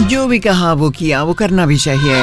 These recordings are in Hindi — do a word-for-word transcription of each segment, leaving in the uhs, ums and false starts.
जो भी कहा वो किया, वो करना भी चाहिए।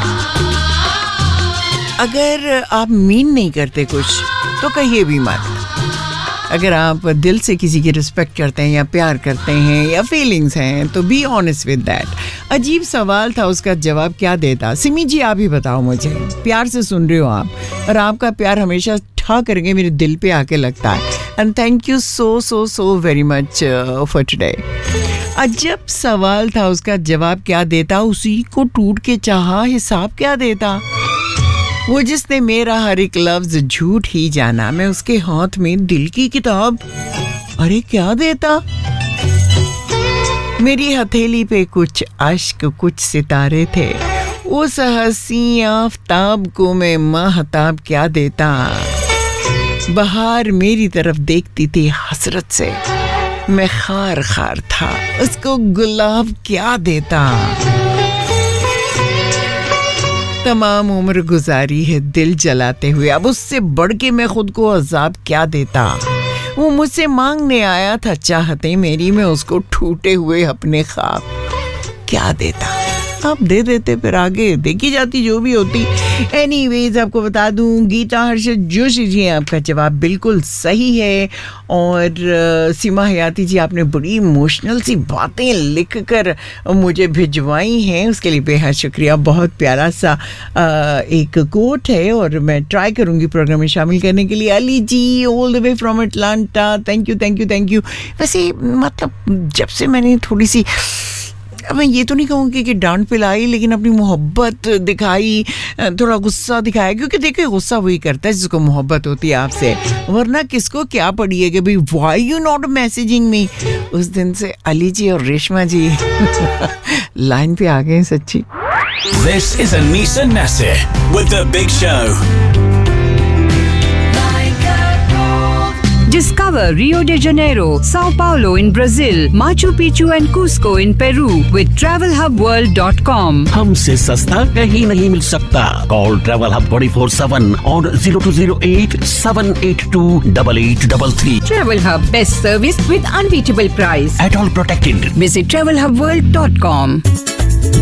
अगर आप मीन नहीं करते कुछ तो कहिए भी मत। अगर आप दिल से किसी की रिस्पेक्ट करते हैं या प्यार करते हैं या फीलिंग्स हैं तो बी ऑनेस्ट विद दैट। अजीब सवाल था, उसका जवाब क्या देता? सिमी जी आप ही बताओ मुझे, प्यार से सुन रहे हो आप, और आपका प्यार हमेशा ठा करके मेरे दिल पे आके लगता है। And thank you so so so very much for today. अजब सवाल था, उसका जवाब क्या देता? उसी को टूट के चाहा, हिसाब क्या देता? वो जिसने मेरा हर एक लफ्ज झूठ ही जाना, मैं उसके हाथ में दिल की किताब, अरे क्या देता? मेरी हथेली पे कुछ अश्क, कुछ सितारे थे, उस हंसी आफताब को मैं महताब क्या देता? बहार मेरी तरफ देखती थी हसरत से, मैं खार खार था, उसको गुलाब क्या देता? तमाम उम्र गुजारी है दिल जलाते हुए, अब उससे बढ़ के मैं खुद को अजाब क्या देता? वो मुझसे मांगने आया था चाहते मेरी, मैं उसको टूटे हुए अपने ख्वाब क्या देता? आप दे देते, फिर आगे देखी जाती जो भी होती। एनीवेज आपको बता दूं, गीता हर्षद जोशी जी आपका जवाब बिल्कुल सही है। और सीमा हयाती जी आपने बड़ी इमोशनल सी बातें लिखकर मुझे भिजवाई हैं, उसके लिए बेहद शुक्रिया। बहुत प्यारा सा एक कोट है और मैं ट्राई करूंगी प्रोग्राम में शामिल करने के लिए। अली जी all the way from Atlanta, thank you thank you thank you. वैसे मतलब जब से मैंने थोड़ी सी, अब मैं ये तो नहीं कहूँगी कि डांट पिलाई, लेकिन अपनी मोहब्बत दिखाई, थोड़ा गुस्सा दिखाया, क्योंकि देखिए गुस्सा वही करता है जिसको मोहब्बत होती है आपसे, वरना किसको क्या पड़ी है कि भाई why you not messaging me. उस दिन से अली जी और रेशमा जी लाइन पे आ गए सच्ची। This is Anisa Nasser with the Big Show. Discover Rio de Janeiro, Sao Paulo in Brazil, Machu Picchu and Cusco in Peru with travel hub world dot com. हमसे सस्ता कहीं नहीं मिल सकता। Call Travel Hub two four seven on zero two zero eight seven eight two eight eight three three. Travel Hub, best service with unbeatable price. At all protected. Visit travel hub world dot com.